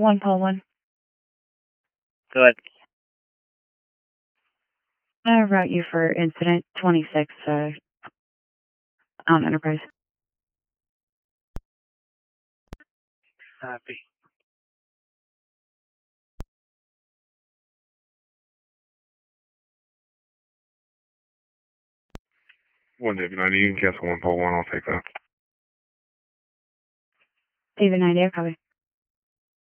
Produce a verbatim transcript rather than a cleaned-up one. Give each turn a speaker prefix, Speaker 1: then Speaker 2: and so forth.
Speaker 1: One Paul one.
Speaker 2: Go ahead.
Speaker 1: I route you for incident twenty-six uh, on Enterprise.
Speaker 2: Copy.
Speaker 3: One David ninety, you can cancel one Paul one, I'll take that.
Speaker 1: David ninety, I copy.